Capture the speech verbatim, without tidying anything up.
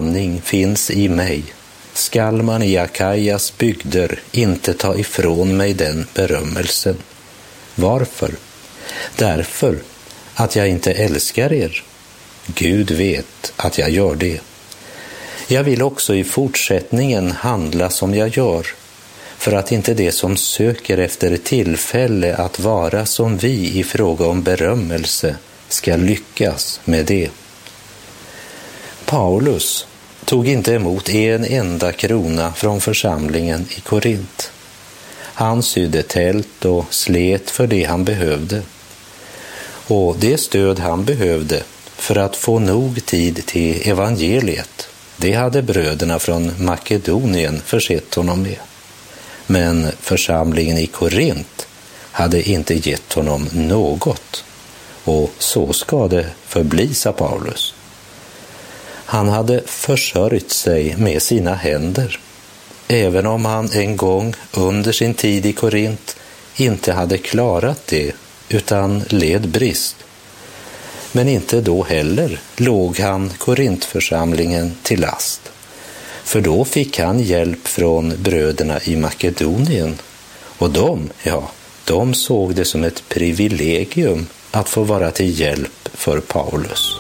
sanning finns i mig, skall man i Akajas bygder inte ta ifrån mig den berömmelsen. Varför? Därför att jag inte älskar er. Gud vet att jag gör det. Jag vill också i fortsättningen handla som jag gör, för att inte det som söker efter tillfälle att vara som vi i fråga om berömmelse ska lyckas med det. Paulus tog inte emot en enda krona från församlingen i Korint. Han sydde tält och slet för det han behövde. Och det stöd han behövde för att få nog tid till evangeliet, det hade bröderna från Makedonien försett honom med. Men församlingen i Korint hade inte gett honom något. Och så ska det förbli, sa Paulus. Han hade försörjt sig med sina händer, även om han en gång under sin tid i Korint inte hade klarat det utan led brist. Men inte då heller låg han Korintförsamlingen till last, för då fick han hjälp från bröderna i Makedonien, och de, ja, de såg det som ett privilegium att få vara till hjälp för Paulus.